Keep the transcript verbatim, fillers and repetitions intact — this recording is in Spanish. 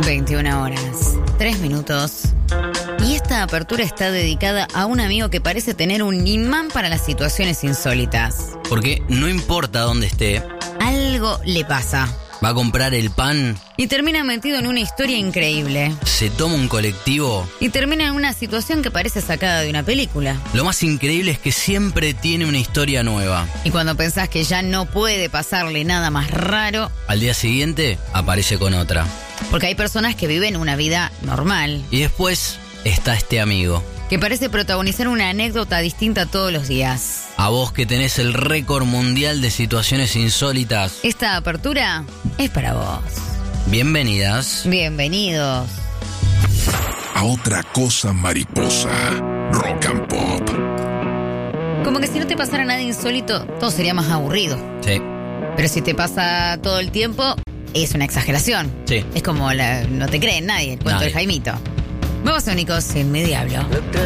veintiuna horas, tres minutos. Y esta apertura está dedicada a un amigo que parece tener un imán para las situaciones insólitas. Porque no importa dónde esté, algo le pasa. Va a comprar el pan y termina metido en una historia increíble. Se toma un colectivo y termina en una situación que parece sacada de una película. Lo más increíble es que siempre tiene una historia nueva. Y cuando pensás que ya no puede pasarle nada más raro, al día siguiente aparece con otra. Porque hay personas que viven una vida normal. Y después está este amigo que parece protagonizar una anécdota distinta todos los días. A vos que tenés el récord mundial de situaciones insólitas, esta apertura es para vos. Bienvenidas. Bienvenidos. A otra cosa mariposa. Rock and Pop. Como que si no te pasara nada insólito, todo sería más aburrido. Sí. Pero si te pasa todo el tiempo, es una exageración. Sí. Es como la, no te cree nadie, el cuento nadie. del Jaimito. Vamos, únicos, en mi diablo.